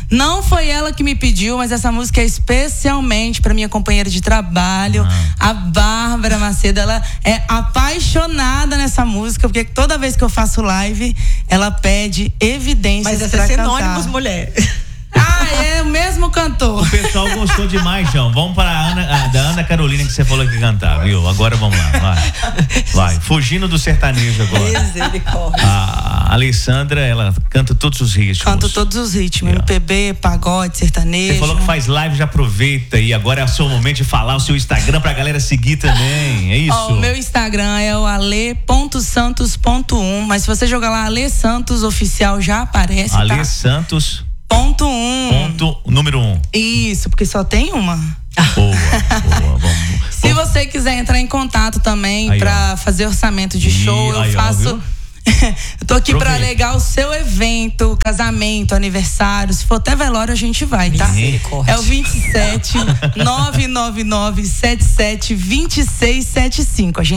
Não foi ela que me pediu, mas essa música é especialmente para minha companheira de trabalho, a Bárbara Macedo. Ela é apaixonada nessa música, porque toda vez que eu faço live, ela pede evidências. Mas essa é sinônimos, mulher. É o mesmo cantor. O pessoal gostou demais, João. Vamos para da Ana Carolina, que você falou que cantar, viu? Agora vamos lá, vai. Fugindo do sertanejo agora. Misericórdia. A Alessandra, ela canta todos os ritmos. Canto todos os ritmos, MPB, pagode, sertanejo. Você falou que faz live, já aproveita e agora é o seu momento de falar o seu Instagram pra galera seguir também, é isso? O meu Instagram é o ale.santos.1, mas se você jogar lá Ale Santos Oficial já aparece, Ale tá? Santos número 1. Isso, porque só tem uma. Boa, vamos. Se você quiser entrar em contato também para fazer orçamento de show, eu faço. Eu tô aqui para alegar o seu evento, casamento, aniversário, se for até velório a gente vai, tá? É o 27 999 77 2675.